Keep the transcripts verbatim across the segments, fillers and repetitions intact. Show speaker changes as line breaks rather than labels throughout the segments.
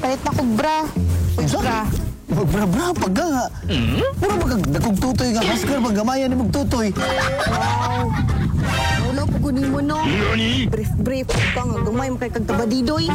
Palit na ko bra. Uy, bra.
Magbra-bra, pagka nga. Puro magkagdakog tutoy nga, Oscar, magamayan ni magtutoy.
Wow. Wala po kunin mo, no? Brief-brief ka nga. Gamay mo kay kagtabadidoy.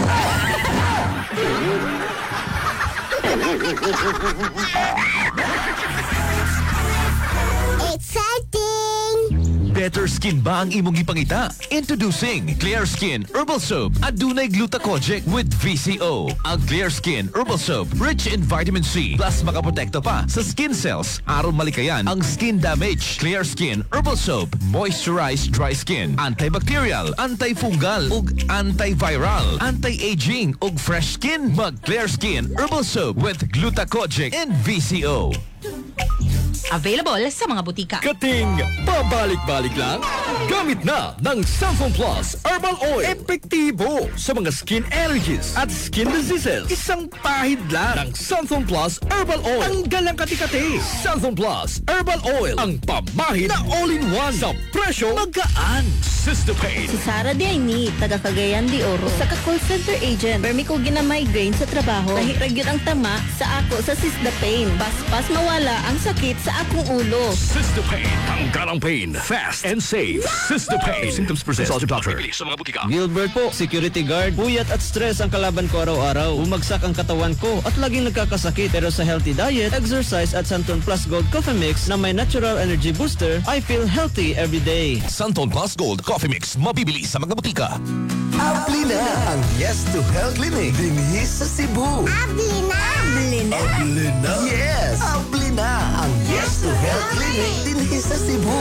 Exciting!
Better skin ba ang imong ipangita? Introducing Clear Skin Herbal Soap. Adunay glutathione with V C O. Ang Clear Skin Herbal Soap, rich in vitamin C, plus makaprotekta pa sa skin cells aron malikayan ang skin damage. Clear Skin Herbal Soap, moisturize dry skin, antibacterial, antifungal, ug antiviral, anti-aging, ug fresh skin. Mag Clear Skin Herbal Soap with glutathione and V C O.
Available sa mga butika.
Kating pabalik-balik lang? Gamit na ng Santon Plus Herbal Oil. Epektibo sa mga skin allergies at skin diseases. Isang pahid lang ng Santon Plus Herbal Oil. Tanggal ang kati-kati. Santon Plus Herbal Oil. Ang pamahid na all-in-one sa presyo magaan. Sistopain.
Si Sara Diayni, taga Cagayan de Oro. Sa ka-call center agent. Permi ko gina-migraine sa trabaho. Nahirag yun ang tama sa ako sa Sistopain. Pas-pas mawala ang sakit sa akong ulo.
Sistopain. Tanggal ang pain. Fast and safe. Sistopain. Symptoms persist. Consult your doctor. Sa mga butika.
Gilbert po, security guard. Puyat at stress ang kalaban ko araw-araw. Bumagsak ang katawan ko at laging nagkakasakit. Pero sa healthy diet, exercise at Santon Plus Gold Coffee Mix na may natural energy booster, I feel healthy every day.
Santon Plus Gold Coffee Mix, mabibili sa mga butika.
Abli na ang Yes to Health Clinic dinhi sa Cebu.
Abli na! Abli na!
Abli na? Yes! Abli na ang Yes to Health Clinic dinhi sa Cebu.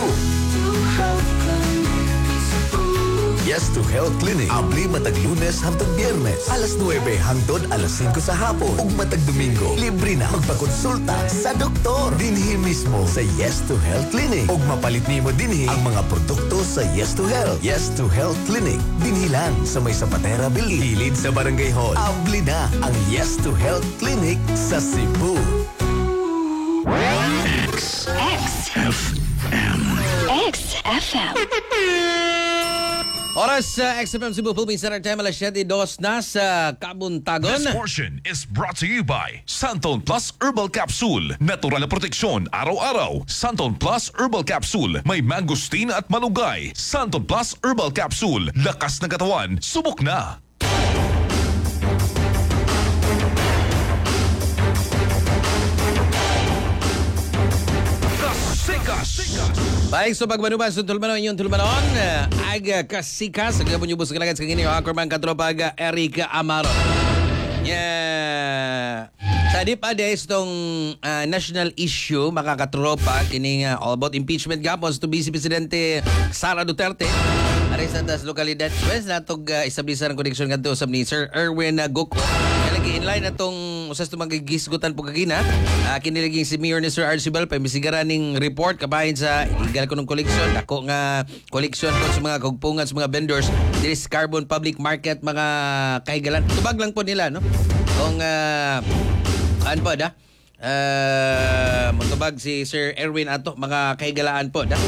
Yes to Health Clinic. Abli matag Lunes hangtod Biyernes. Alas nuwebe hangtod alas singko sa hapon. Ug matag Domingo, libre na magpakonsulta sa doktor. Dinhi mismo sa Yes to Health Clinic. Ug mapalit nimo dinhi ang mga produkto sa Yes to Health. Yes to Health Clinic. Dinhi lang sa may Zapatera Building. Hilid sa Barangay Hall. Abli na ang Yes to Health Clinic sa Cebu.
X. F M. X F M.
Oras sa X F M Cebu Philippine Center Time, alas siyete dos na sa Kabuntagon.
This portion is brought to you by Santon Plus Herbal Capsule. Natural na proteksyon araw-araw. Santon Plus Herbal Capsule. May mangosteen at malunggay. Santon Plus Herbal Capsule. Lakas ng katawan. Subok na.
Baik, so pagmanuban sa tulmanon, inyong tulmanon, uh, aga kasikas, aga po nyo po sa kalagat sa kinyo, ako man katropag Eric Amaro. Yeah. Sa di pa des itong uh, national issue, makakatropa, kining uh, all about impeachment gapos to Vice Presidente Sara Duterte. Aray sa das lokalidad, West natog uh, establisa ng koneksyon nga ito sa ni Sir Erwin uh, Goko. Lagi inline na itong usas itong magigisgutan po kagina. Uh, kinilaging si Mayor ni Sir Arcibal, pamisigara ning report kabahin sa illegal ko ng koleksyon. Ako nga koleksyon ko sa mga kagpungan sa mga vendors. This carbon public market, mga kahigalan. Tubag lang po nila, no? Kung, uh, ano po, da? Uh, magtubag si Sir Erwin ato, mga kahigalaan po, da?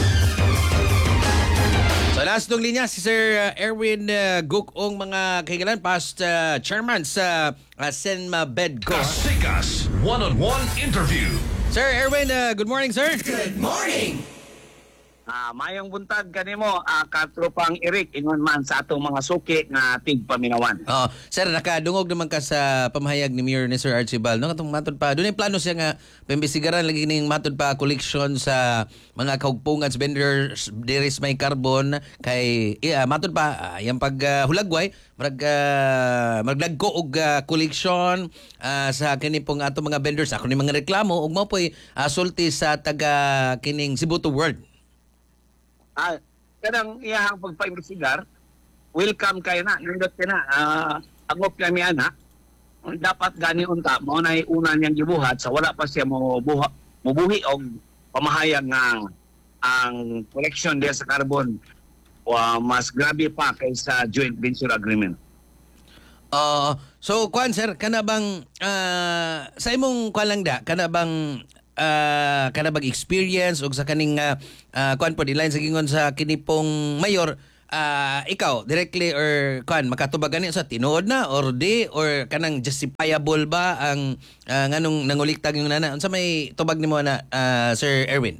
So last nung linya si Sir uh, Erwin uh, Gukong, mga kahigalan, past uh, chairman sa uh, Senma Bedco.
Kasikas one-on-one interview.
Sir Erwin, uh, good morning, sir.
Good morning.
Ah, mayong buntag kanimo, ah, katropang Eric, ingon man sa atong mga suki nga tigpaminawan.
Oh, sir, nakadungog naman ka sa pamahayag ni Mayor ni Sir Archibald. No, katong matod pa. Doon yung plano siya nga pembisigaran lagi ning matod pa collection sa mga kaugpungan sa vendors diris may carbon kay iya matod pa uh, yang pag uh, hulagway marag uh, magdagko og uh, collection uh, sa kini pong ato mga vendors. Ako ni mga reklamo ug mao poy uh, sulti sa taga kining Cebu to World.
Ah, kanang iyang pagpaimbestigar, welcome kayo na, nindot ka na, uh, agop kami ana, dapat gani unta, mo na una niyang gibuhat, sa wala pa siya mo buha, mubuhi o pamahayag nga ang collection diya sa carbon, uh, mas grabe pa kaysa joint venture agreement.
Uh, so, Kwan, sir, kana bang, uh, sa imong kwan lang da, kana bang, uh, kana bang experience o sa kaning, uh, uh, Kwan po, di line sa gingon sa kinipong mayor, ah, ikaw directly or kan makatubag gani sa tinuod na or di or kanang justifiable ba ang ah, nganong nanguliktag yung nana? Unsa may tubag nimo na ah, Sir Erwin?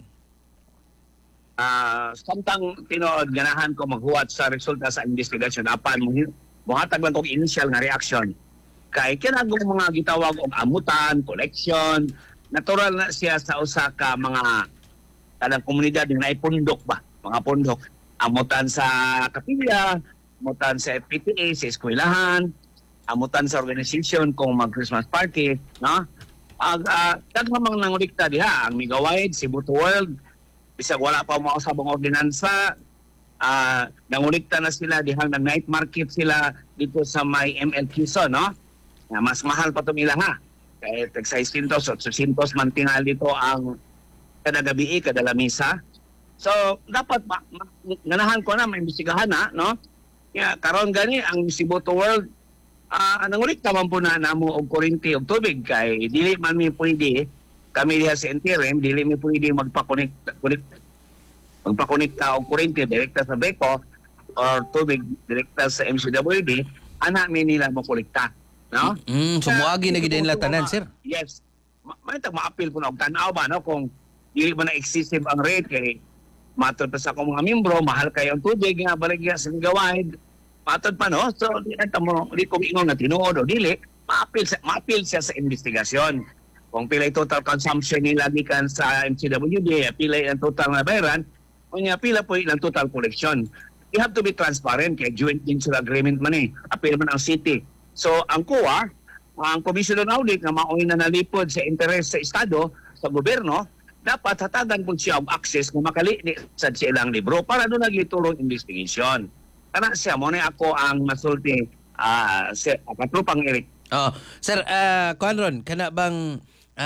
Ah, samtang tinuod ganahan ko maghuwat sa resulta sa investigasyon apan mo muhatag lang kong initial nga reaction kay kinagong mga gitawag og amutan, collection, natural na siya sa usa ka mga kanang komunidad nga naipundok ba, mga pundok, amutan sa kapilya, amutan sa F P T A, sa eskwelahan, amutan sa organisasyon kung mag Christmas party, no? Ag uh, tagmamang nangulikta diha ang Migawide, Cebu to World, bisag wala pa mo sa bang ordinansa, ah uh, nangulikta na sila dihang nag night market sila dito sa may M L Quezon, no? Na mas mahal pa tumila ha. Kaya tag six hundred, eight hundred man tingal dito ang kada gabi kada lamisa. So dapat ma, ma, ganahan ko na maimbestigahan na, no? Kaya karon gani ang Cebu to World ah uh, nangulikta man po na namo og kuryente og tubig kay dili man mi pwede kami diha sa interim, dili mi pwede magpa-connect connect, magpa-connecta og kuryente direkta sa Beco or tubig direkta sa M C W D, ana mi nila mo kolekta, no?
Mm, sumuagi na gid nila tanan, sir.
Yes. Ma- May tag ma-appeal po na og tan-aw ba, no, kung dili man na excessive ang rate kay matod pa sa akong mga membro, mahal kayo ang tubig nga baligya sa Migawide. Matod pa, no? So di na mo di ko ingon nga tinuod o dili, ma-appeal sa ma-appeal siya sa investigasyon. Kung pilay total consumption nila gikan sa M C W D, pilay ang total na bayaran, kunya pila po ilang total collection. You have to be transparent kay joint venture agreement man eh. Apil man ang city. So ang C O A, ang Commission on Audit na maoy na nalipod sa interes sa Estado, sa gobyerno, dapat hatagan po siya ang access kung makali sa silang libro para doon nagitulong investigation. Kana siya, mo na ako ang masulti uh, sa katrupang Eric.
Oh, sir, uh, Conron, kana bang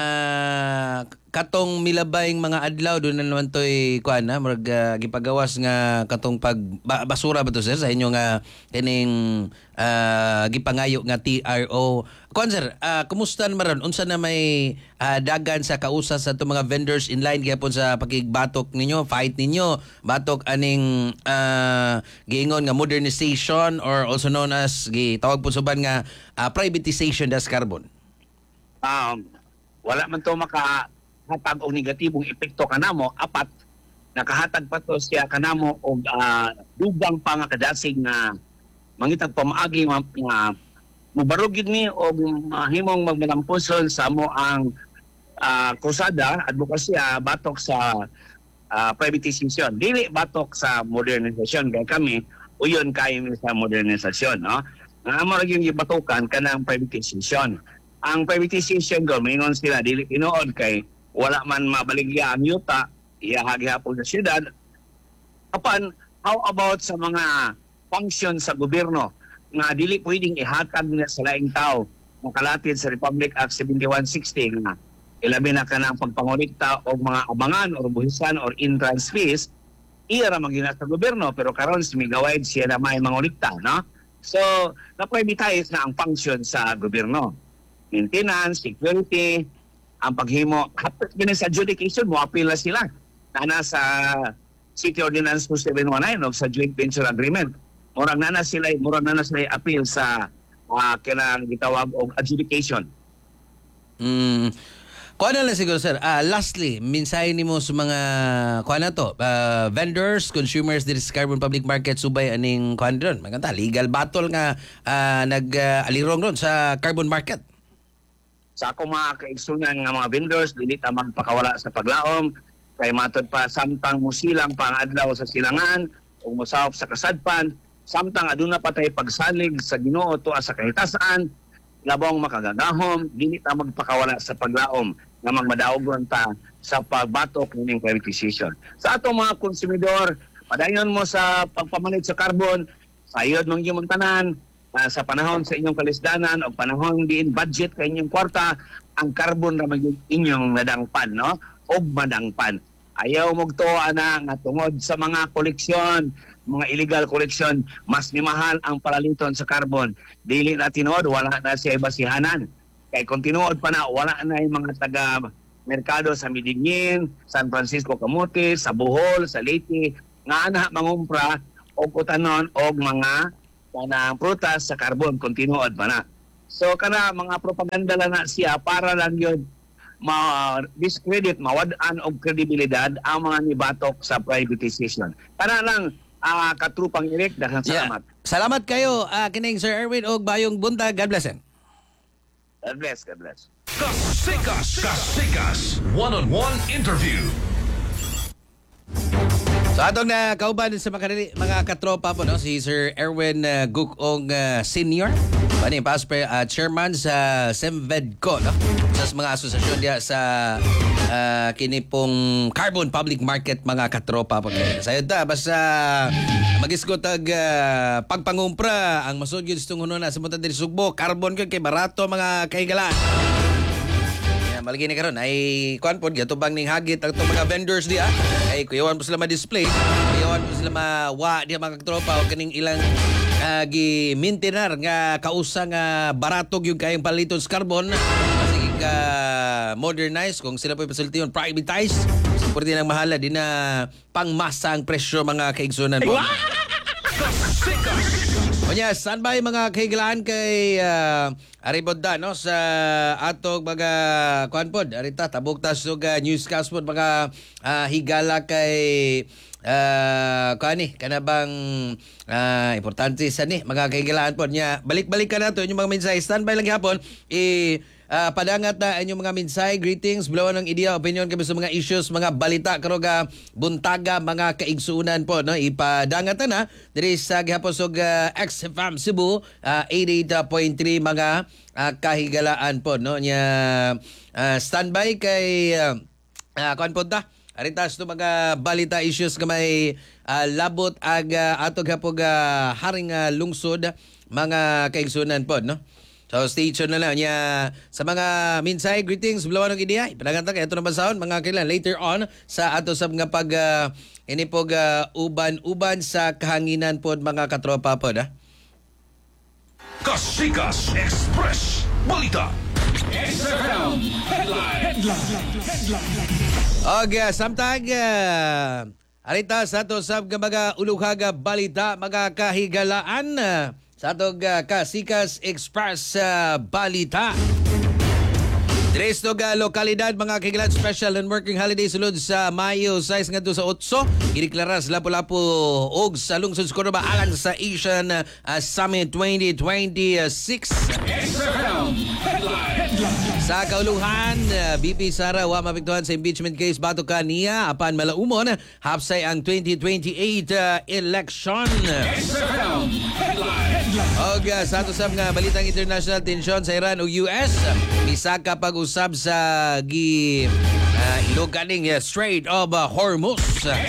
ah katong milabayng mga adlaw doon na naman to'y kuan na murag uh, gipagawas nga katong pag ba, basura ba to sir sa inyo nga kining uh, gipangayo nga T R O. Kuan sir, uh, kumusta naman unsa na may uh, dagan sa kausa sa to mga vendors in line gyapon sa pagigbatok ninyo, fight ninyo, batok aning uh, giingon nga modernization or also known as gitawag po suban nga uh, privatization das carbon.
Um, wala man to makahatag og negatibong epekto kanamo, apat nakahatag pa to siya kanamo og uh, dugang pa nga kadasig nga mangitag pamaagi nga uh, mubarugid ni og mahimong magmalampuson sa mo ang uh, kusada advokasya batok sa uh, privatization, dili batok sa modernisasyon kay kami uyon kayo sa modernisasyon, no? Nga mo rin yung gibatukan kanang privatization. Ang privatization go, mingon sila, dili tinuod kay wala man mabaligya ang yuta, iyahagihapon sa syudad. Apan, how about sa mga function sa gobyerno nga dili pwedeng ihatag na sa laing tao makalatid sa Republic Act seventy-one sixty nga ilabi na ka ng pagpangulikta o mga abangan o buhisan or entrance fees, iya ra magina sa gobyerno pero karon si Migawide siya na may mangulikta, no? So, na-privatize na ang function sa gobyerno. Maintenance, security, ang paghimo, hapit din sa adjudication, mo apila sila. Nana sa City Ordinance two seven one nine o sa Joint Venture Agreement. Murang nana sila, murang nana sila appeal sa uh, kinang gitawag og adjudication.
Mm. Kuha na lang siguro sir. Uh, lastly, mensahe nimo sa mga kuha na to, uh, vendors, consumers diri sa carbon public market subay aning kuha ron. Maganda, legal battle nga uh, nag-alirong uh, ron sa carbon market.
Sa ako mga kaigsunan nga mga vendors, dili ta magpakawala sa paglaom, kay matod pa samtang musilang pangadlaw sa silangan o musahop sa kasadpan, samtang aduna pa tayo pagsalig sa Ginoo tuwa sa kahitasan, labong makagagahom, dili ta magpakawala sa paglaom nga magmadaogon ta sa pagbatok ning privatization. Sa ato mga konsumidor, padayon mo sa pagpamalit sa carbon, sayod mong imong tanan. Uh, sa panahon sa inyong kalisdanan o panahon diin budget kay inyong kwarta, ang carbon na mag inyong nadangpan, no? O madangpan. Ayaw magtuwa na nga tungod sa mga koleksyon, mga illegal koleksyon, mas ni mahal ang palaliton sa carbon. Dili na tinuod, wala na siya basihanan. Kay kung tinuod pa na, wala na yung mga taga merkado sa Medellin, San Francisco Camotes, sa Bohol, sa Leyte, nga anak mangumpra o kutanon o mga kanang prutas sa carbon continuod pa na. So kana mga propaganda lang na siya para lang yun ma-discredit, mawadaan og kredibilidad ang mga nibatok sa privatization. Para lang uh, katrupang Eric, daghang salamat.
Yeah. Salamat kayo, uh, kining Sir Erwin og Bayong Buntag. God bless him.
God bless, God bless.
Kasikas! Kasikas! One-on-one interview.
So atong na kauban sa mga, mga katropa po, no? Si Sir Erwin uh, Gukong uh, Senior, pani pasper uh, chairman sa Semvedco, no? Sa mga asosasyon diya sa uh, kini pong Carbon Public Market mga katropa po. Sayo ta basta mag-iskot ag uh, pagpangumpra ang masud gyud itong hunona sa Muntad del Sugbo, carbon kay barato mga kahigalaan. Malagi ni karon ay kuan pod gatubang ning hagit ang mga vendors diha ay kuyawan po sila ma-display, kuyawan po sila mawa diha mga tropa o kaning ilang uh, gi-maintainer nga kausa nga barato gyud kayong paliton sa carbon sige ka modernize kung sila po pasultion privatize suporti nang mahala di na pangmasa ang presyo mga kaigsunan po. Onya, standby mga kahigalaan kay uh, Aribodda, no? Sa atog mga kuan pod, arita tabok ta sug uh, newscast pod mga uh, higala kay uh, kuan ni kanabang uh, importante sa ni mga kahigalaan pod nya. Balik-balik ka na to yung mga mensahe, standby lang gihapon i Uh, padangat na inyong mga mensahe, greetings, blowan ng idea, opinion kami sa mga issues, mga balita, karoga, buntaga, mga kaigsuunan po, no? Ipadangat na diri sa gihapon sa uh, X F M Cebu, uh, eighty-eight point three mga uh, kahigalaan po, no? Nya, uh, standby kay uh, uh, kuan po ta, aritas to mga balita issues nga may uh, labot ag uh, atog hapog uh, haring uh, lungsod, mga kaigsuunan po, no? So stay tuned na lang niya sa mga minsay, greetings, bulawan ng ideya. Ipanaganta kay ito na basahon mga kailan later on sa ato sa mga pag uh, inipog uh, uban-uban sa kahanginan pod mga katropa pod. Ha?
Kasikas Express Balita. X F M Headline. Headline.
Og uh, samtag uh, arita sa ato sa mga ulughaga balita mga kahigalaan. Uh, Sa atong uh, Kasikas Express uh, Balita. Tres tog uh, lokalidad mga kahigalaan special and working holiday sulod sa Mayo size ngadto sa otso. Gideklara sa Lapu-Lapu og sa lungsod sa Córdoba alang sa Asian uh, Summit twenty twenty-six. Sa kauluhan, uh, B P Sara wa mapektuhan sa impeachment case batok kaniya apan malaumon hapsay ang twenty twenty-eight uh, election. Og uh, sa ato sab nga balitang international tension sa Iran ug U S, misaka pag-usab sa gi uh, iloganing uh, Strait of uh, Hormuz.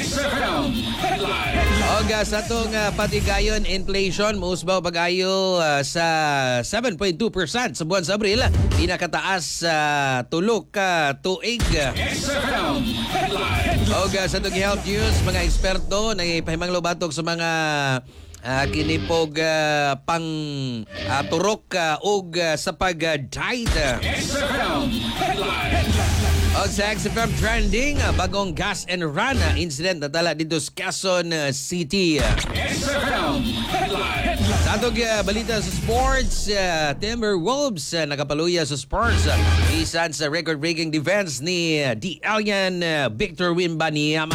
Og uh, sa atong uh, patigayon inflation muusbaw pag-ayo uh, sa seven point two percent sa buwan sa Abril, pinakataas sa uh, tulok ka uh, tuig. Og uh, sa atong health news mga eksperto nagipahimanglo batok sa mga Uh, kinipog uh, pang uh, turok uh, og uh, sa pag-diet. Og sa X F M trending, uh, bagong gas and run uh, incident na tala dito sa Quezon uh, City. Sa atong uh, balita sa sports, uh, Timberwolves uh, nakapaluya sa Spurs. Uh, isan sa record-breaking defense ni uh, D. Alien uh, Victor Wembanyama.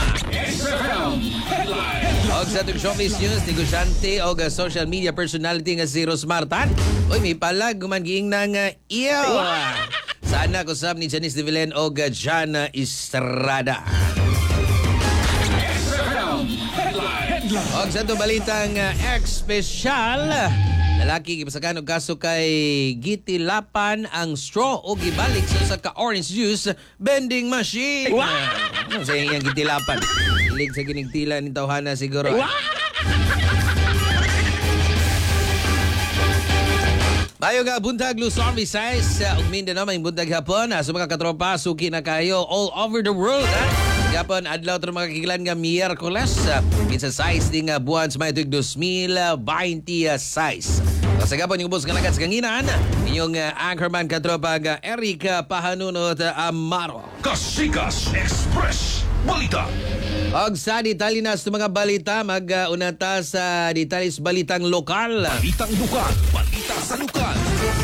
Og sa itong showbiz news, negosyante o uh, social media personality nga si Rosmartan. Uy, may palag, gumangiing ng uh, iyo. Sana kusab ni Janice de Villen o uh, Jana Estrada. Og sa itong balitang uh, ex-special, lalaki gipasakan og kaso kay gitilapan ang straw o gibalik sa usa ka orange juice vending machine. Ano sa iyang gitilapan? Ilig sa ginigtila ni tawhana siguro. Bayo nga buntag Luzon, Visayas ug Mindanao may buntag hapon sa mga katropa suki na kayo all over the world. Ha? Gapon adlaw tro mga kakilan nga Miyerkules kinsa size ding uh, buwan sa may tuig twenty twenty-six. Sa gapon yung bus kalagat sa kanginan inyong uh, anchorman katropa nga Eric Pahanunot Amaro.
Kasikas Express Balita.
Og sa detalye na sa mga balita, mag-una ta sa detalye sa balitang lokal.
Balitang lokal. Balita sa lokal.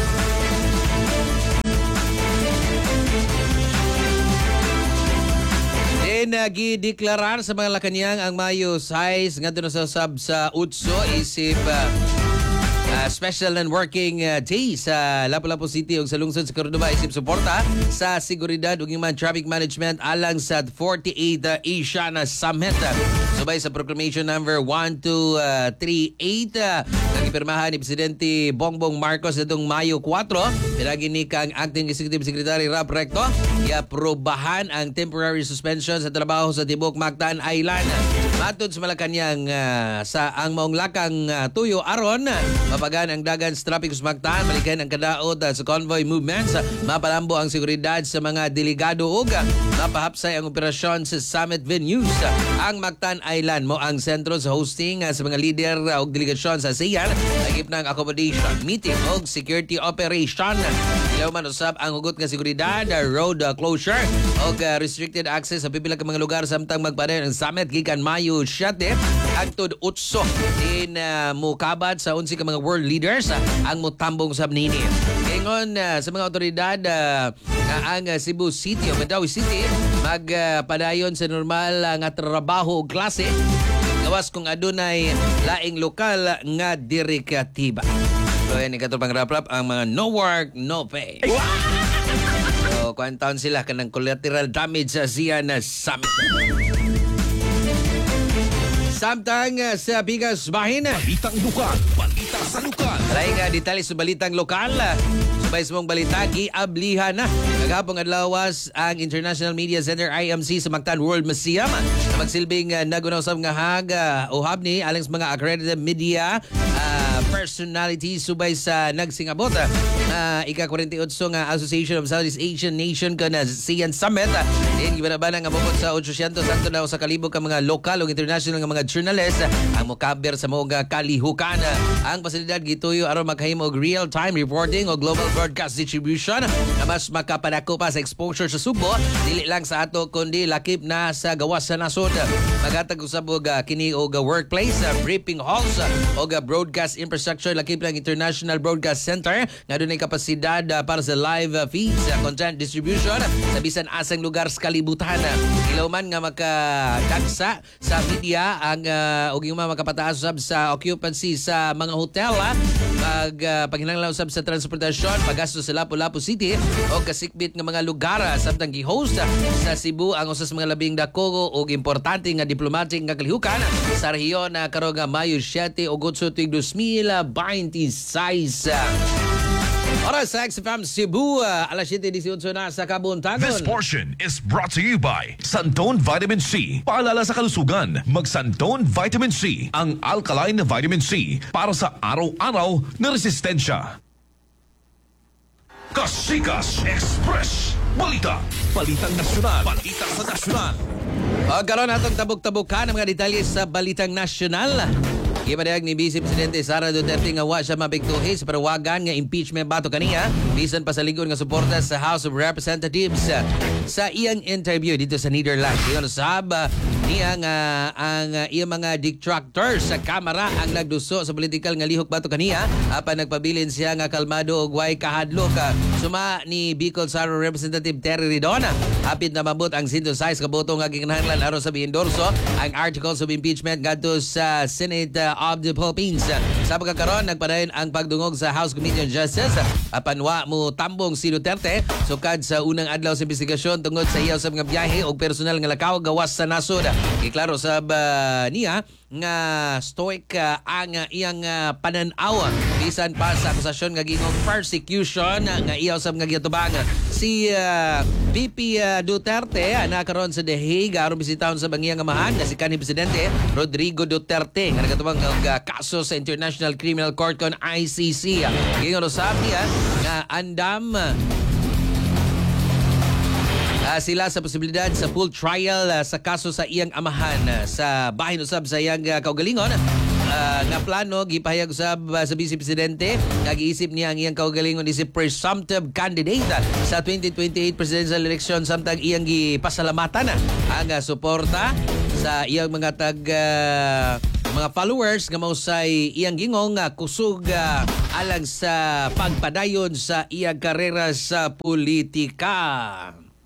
Then, uh, gideklarar sa mga Lakanyang ang Mayo size nga doon sa sab sa Utso isip uh, uh, special and working uh, day sa Lapu-Lapu City ug sa lungsod sa Cordova isip suporta sa seguridad ug human traffic management alang sa forty-eighth uh, Asian Summit. Subay sa proclamation number one two three eight uh, nagipirmahan ni Presidente Bongbong Marcos itong Mayo four. Pinagi ni kang Acting Executive Secretary Rap Recto i-aprobahan ang temporary suspension sa trabaho sa Tibok Mactan Island. Matod sa Malacanang uh, sa ang maong lakang uh, tuyo aron mapagan ang dagan sa traffic sa Mactan, malikan ang kadaot uh, sa convoy movements, uh, mapalambo ang seguridad sa mga delegado ug uh, mapahapsay ang operasyon sa summit venues. Uh, ang Mactan Island mo ang sentro sa hosting uh, sa mga leader uh, ug delegasyon sa ASEAN, lagip ng accommodation, meeting ug security operation. Ilaw man usab ang hugot nga seguridad, uh, road uh, closure ug uh, restricted access sa pipila ka mga lugar samtang magpadayon ang summit gikan Mayo seven hangtod Utso. Din uh, mukabat sa unsi ka mga world leaders uh, ang mutambong sab nini. Ingon uh, sa mga otoridad uh, ang uh, Cebu City o Mandawi City magpadayon uh, sa normal uh, nga trabaho ug klase gawas kung adunay laing lokal nga direktiba. So yan ikatupang rap-rap ang mga no work, no pay. So kuantaon sila kanang collateral damage sa siya na summit. Samtang uh, sa bigas bahin.
Balitang lokal. Balita sa lokal.
Alay nga detalye sa balitang lokal. Subay sa mong balita, giablihan na. Naghapong adlawas ang International Media Center I M C sa Mactan World Museum na magsilbing uh, nagunawsam nga hag uh, uhab ni alang sa mga accredited media uh, personalities subay sa nagsingabot uh, uh, ika-forty-eight nga Association of Southeast Asian Nation kana ASEAN Summit. Din gibanaban nga mabot sa eight hundred sakto na sa kalibog ka mga lokal ug international nga mga journalist ang mokaber sa mga kalihukan. Ang pasilidad gituyo aron makahimo og real-time reporting o global broadcast distribution na mas makapadako pa sa exposure sa Subo, dili lang sa ato kundi lakip na sa gawas sa nasod. Magatag usab og uh, kini og uh, workplace, uh, briefing halls uh, og uh, broadcast infrastructure lakip ng International Broadcast Center nga dunay kapasidad uh, para sa live uh, feeds, uh, content distribution uh, sa bisan asang lugar sa kalibutan. Ilaw man nga makadagsa sa media ang uh, og yung mga makapataas usab sa occupancy sa mga hotel, uh, pag uh, paghinanglan usab sa transportasyon, paggasto sa Lapu-Lapu City o kasikbit nga mga lugar samtang gi-host sa Cebu ang usa sa mga labing dako og importante nga diplomatic nga kalihukan sa rehiyon na karong Mayo seven o gutso tuig twenty twenty-six. Oras sa X F M Cebu, uh, alas seven eighteen na sa Kabuntagon.
This portion is brought to you by Santon Vitamin C. Paalala sa kalusugan, mag Santon Vitamin C, ang alkaline na vitamin C para sa araw-araw na resistensya. Kasikas Express. Balita. Balitang nasyonal. Balita sa nasyonal.
Pagkaroon natong tabok-tabukan ng mga detalye sa Balitang Nasyonal. Ipadayag ni Vice Presidente Sara Duterte nga wa siya mabiktuhi sa parawagan nga impeachment bato kaniya bisan pa sa lingkod nga suporta sa House of Representatives. Sa iyang interview dito sa Netherlands, iyon sab niya nga ang uh, iyang mga detractors sa Kamara ang nagduso sa political nga lihok bato kaniya apan nagpabilin siya nga kalmado og way kahadlok. Suma ni Bicol Saro Representative Terry Ridona hapit na mabot ang one oh six ka boto nga gikinahanglan aron sa biendorso ang articles of impeachment ngadto sa Senate uh, of the Philippines. Sa pagkakaroon, nagpadayon ang pagdungog sa House Committee on Justice apan wa mo tambong si Duterte sukad sa unang adlaw sa investigasyon tungod sa iyaw sa mga biyahe o personal nga lakaw gawas sa nasod. Iklaro sa uh, niya nga stoic uh, ang uh, iyang uh, pananaw bisan pa sa akusasyon nga gingong persecution uh, nga iyaw sa mga gitubang. Si uh, V P uh, Duterte uh, nakaroon sa The Hague aron bisitahon sa bangiyang amahan na si kanhi Presidente Rodrigo Duterte nga nagatubang uh, kaso sa International Criminal Court kon I C C. Gingon usab niya nga andam uh, Uh, sila sa posibilidad sa full trial uh, sa kaso sa iyang amahan uh, sa bahin usab sa iyang uh, kaugalingon. Uh, nga plano gipahayag usab uh, sa Vice Presidente nag-iisip niya ang iyang kaugalingon isip presumptive candidate uh, sa twenty twenty-eight presidential election samtang iyang gipasalamatan uh, ang uh, suporta sa iyang mga tag ah, mga followers nga mausay iyang gingong nga kusog ah, alang sa pagpadayon sa iyang karera sa politika.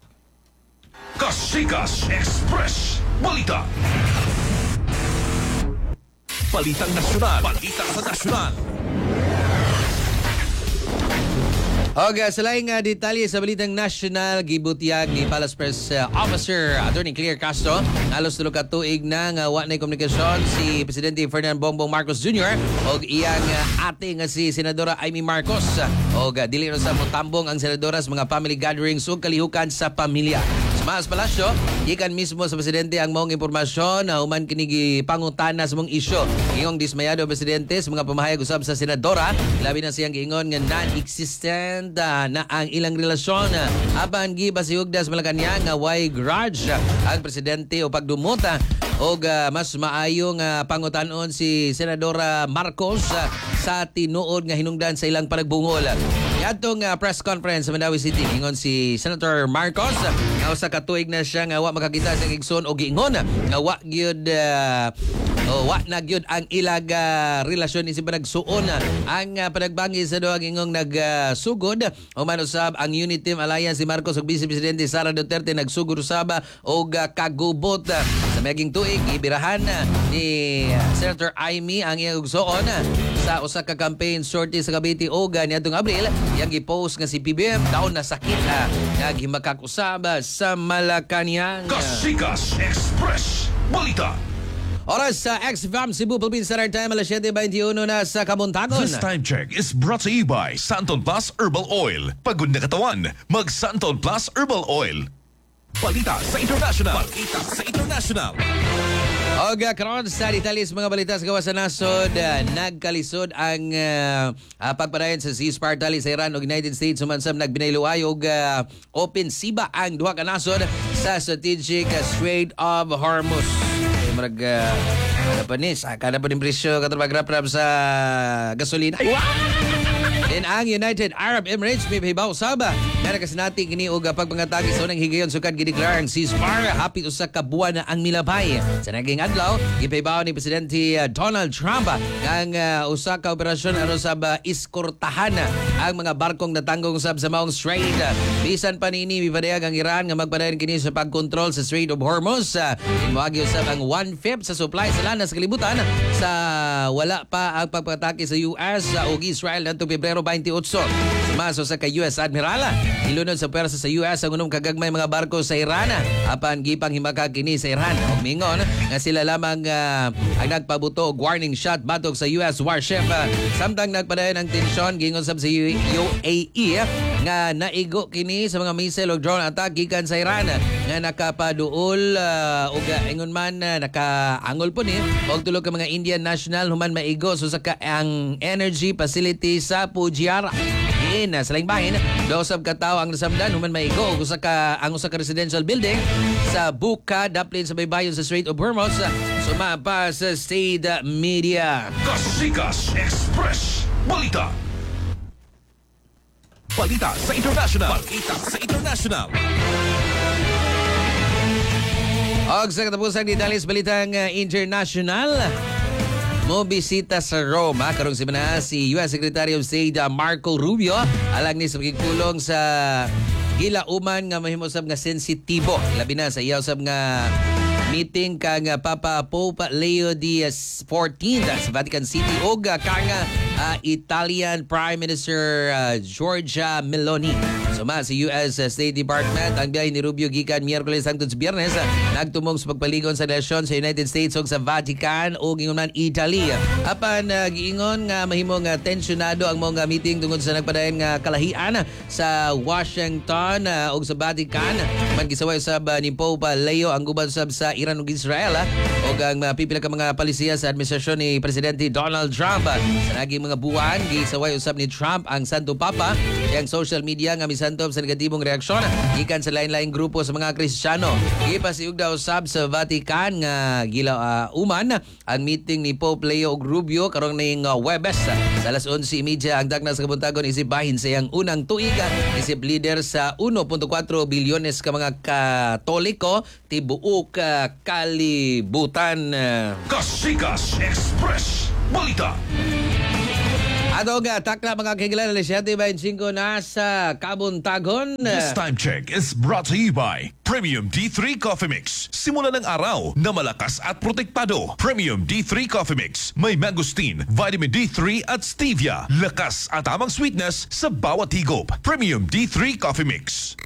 Kasikas Express Balita. Balitang nasyonal. Balitang sa nasyonal.
Og uh, sa laing uh, detalye sa Balitang National, gibutiyag ni Palace Press uh, Officer Attorney Claire Castro halos tulo ka tuig na nga wa nay komunikasyon si Presidente Ferdinand Bongbong Marcos Junior og iyang uh, ate nga si Senadora Amy Marcos. Og uh, dili ra sa motambong ang senadora sa mga family gatherings ug kalihukan sa pamilya. Mas palasyo, ikan mismo sa presidente ang maong impormasyon na human kinigi pangutana sa mong isyo. Ingong dismayado presidente sa mga pamahayag usab sa senadora, labi na siyang giingon nga non-existent uh, na ang ilang relasyon. Apan gibasihugda sa Malacañang nga why grudge ang presidente o pagdumuta og uh, mas maayo nga pangutanon si Senadora Marcos uh, sa tinuod nga hinungdan sa ilang panagbungol. Yatong uh, press conference sa Mandawi City, ingon si Senator Marcos nga usa ka tuig na siya nga wa makakita sa igsoon og giingon nga wa gyud uh, oh, wa na gyud ang ilag uh, relasyon isip nagsuon ang uh, panagbangi sa duha ingong nagsugod uh, o man usab ang Unity Team Alliance si Marcos ug Vice Presidente Sara Duterte nagsugod usab og uh, kagubot uh, sa meging tuig ibirahan uh, ni uh, Senator Amy ang iyang igsoon uh, sa usa ka campaign sortie sa Cavite ug uh, niadtong Abril yang gipost nga si P B M daw na sakit uh, nga gimakak-usab sa Malacañang.
Kasikas Express Balita.
Oras sa X F M Cebu Philippines Standard Time alas seven twenty-one na sa Kamuntagon.
This time check is brought to you by Santon Plus Herbal Oil. Pagod na katawan, mag Santon Plus Herbal Oil. Balita sa International. Balita sa International.
Og uh, karon sa detalye sa mga balita sa gawas sa nasod, uh, nagkalisod ang uh, uh, pagpadayon sa ceasefire tali sa Iran ug United States sumansam nagbinayluay og uh, opensiba ang duha ka nasod sa strategic uh, Strait of Hormuz. Ay marag uh, kada pa ni sa kada pa ni presyo katrabagrap sa gasolina. Then ang United Arab Emirates may pahibaw saba na nakasinati kini og pagpangatagi sa unang higayon sukad gideklara ang ceasefire hapit usa ka buwan na ang milabay. Sa naging adlaw, gipahibaw ni Presidente Donald Trump ang uh, usa ka operasyon aron sa uh, iskortahan ang mga barkong natanggong sab sa maong strait. Bisan pa niini mipadayag ang Iran nga magpadayon kini sa pagkontrol sa Strait of Hormuz. Moagi usab ang one-fifth sa supply sa lanas kalibutan sa wala pa ang pagpatake sa U S ug Israel ngadto Pebrero twenty-eight. Sumaso sa kay U S Admiral ilunod sa pwersa sa U S ang unong kagagmay mga barko sa Iran apan gipang himakag kini sa Iran ug mingon nga sila lamang uh, ang nagpabuto og warning shot batok sa U S warship. Samtang nagpadayon ang tensyon gingon sab sa U A E nga naigo kini sa mga missile ug drone attack gikan sa Iran nga nakapaduol uh, ug ingon man uh, nakaangol po ni og tulo ka mga Indian national human maigo so sa ka ang energy facility sa Fujairah. In sa laing bahin, daw sab ka tawo ang nasamdan human maigo og usa ka ang usa ka residential building sa Buka daplin sa baybayon sa Strait of Hormuz. Sumapa sa state media.
Kasikas Express Balita. Balita sa International. Balita sa International.
Og sa katapusang detalye sa balitang uh, international, mo bisita sa Rome karong semana si U S Secretary of State uh, Marco Rubio alang ni sa pagkulong sa gilauman nga mahimosab nga sensitibo labi na sa iya usab nga meeting kang uh, Papa Pope Leo the fourteenth sa Vatican City og uh, kang uh, Italian Prime Minister uh, Giorgia Meloni. Suma sa U S State Department ang biyahe ni Rubio gikan Miyerkules hangtod sa Biyernes nagtumong sa pagpaligon sa relasyon sa United States ug sa Vatican ug ingon man Italy. Apan uh, giingon nga mahimong uh, tensyonado ang mga meeting tungod sa nagpadayon nga kalahian sa Washington uh, ug sa Vatican. Man gisaway usab uh, ni Pope Leo ang guban usab sa Iran ug Israel uh, ug ang uh, pipila ka mga palisiya sa administrasyon ni Presidente Donald Trump. Sa naging mga buwan gisaway usab ni Trump ang Santo Papa yang social media nga misantom sa negatibong reaksyon gikan sa lain-laing grupo sa mga Kristiyano. Gipasiug daw sab sa Vatican nga gila uh, uman ang meeting ni Pope Leo ug Rubio karong ning uh, Webes sa alas onse media ang dagna sa kabuntagon isip bahin sa iyang unang tuiga isip leader sa one point four bilyones ka mga Katoliko tibuok uh, kalibutan. Uh,
Kasikas Express Balita.
Ato nga, takla mga kahigalan, alas siyete twenty-five na sa Kabuntagon.
This time check is brought to you by Premium D three Coffee Mix. Simula ng araw na malakas at protektado. Premium D three Coffee Mix. May mangosteen, vitamin D three at stevia. Lakas at tamang sweetness sa bawat higop. Premium D three Coffee Mix.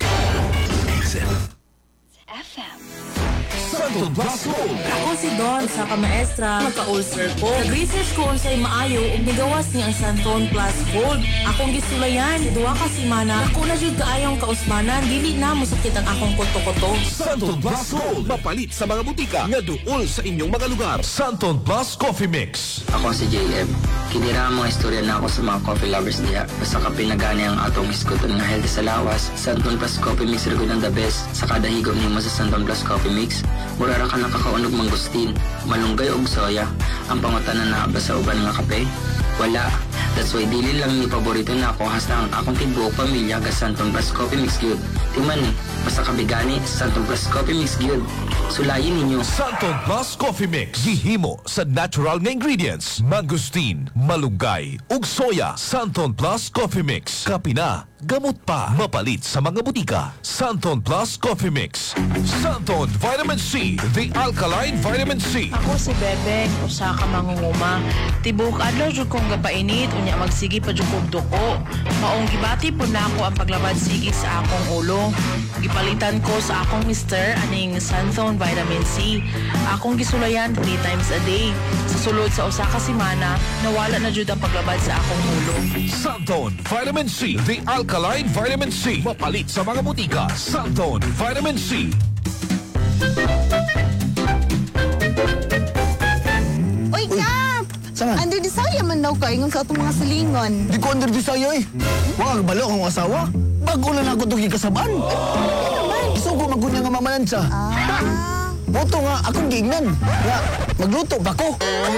F M.
Santon Plus Gold.
Ako si Don sa kamaestra, magka-ulcer ko. Nag-research ko unsay maayo ug nigawas ni ang Santon Plus Gold. Akong gisulayan, duwa ka semana. Ako na jud kaayong kausmanan, dili na mosakit ang akong koto-koto.
Santon Plus Gold. Mapalit sa mga butika nga duol sa inyong mga lugar. Santon Plus Coffee Mix.
Ako si J M. Kinira mga istorya na ako sa mga coffee lovers diha. Basta ka pinagani ang atong iskuton nga healthy sa lawas. Santon Plus Coffee Mix rin ang the best. Sa kada higop nimo sa Santon Plus Coffee Mix, murara ka nakakaunog mangustin, malunggay og soya. Ang pangutanan na ba sa uban nga kape? Wala. That's why dili lang ni paborito na ako hasta ang akong tibuok pamilya ga Santon Plus Coffee Mix Gyud. Timan ni, basta kabigani Santon Plus Coffee Mix Gyud. Sulayin ninyo.
Santon Plus Coffee Mix. Gihimo sa natural nga ingredients. Mangosteen, malunggay, ug soya. Santon Plus Coffee Mix. Kape na, gamot pa. Mapalit sa mga butika. Santon Plus Coffee Mix. Santon Vitamin C. The Alkaline Vitamin C.
Ako si Bebeng, usa ka mangunguma. Tibok adlaw jud kong gapainit, unya magsigi pa jud kog duko. Maong gibati po na ako ang paglabad sige sa akong ulo. Gipalitan ko sa akong mister aning Santon Vitamin C. Akong gisulayan three times a day. Sa sulod sa usa ka semana, nawala na jud ang paglabad sa akong ulo.
Santon Vitamin C. The Alkaline Vitamin C. Mapalit sa mga butika. Santon Vitamin C.
Uy, Kap! Under Desaya man daw ka, ingon sa atong mga silingon.
Di ko under Desaya eh. Wag balo akong asawa. Bago na ako itong ikasaban. Gusto ko magunya nga mamanan siya.
Ah.
Boto nga, akong gignan. Nga, magluto ba ko?